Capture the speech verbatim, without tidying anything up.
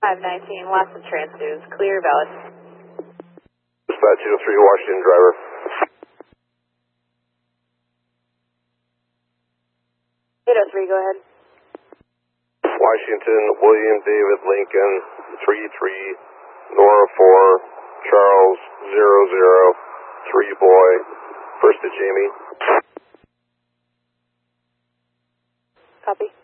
five nineteen, Watson Transduce, clear, valid. Dispatch eight oh three, Washington, driver. eight oh three, go ahead. Washington, William David Lincoln, three three, Nora four, Charles, zero zero, three boy, first to Jamie. Copy.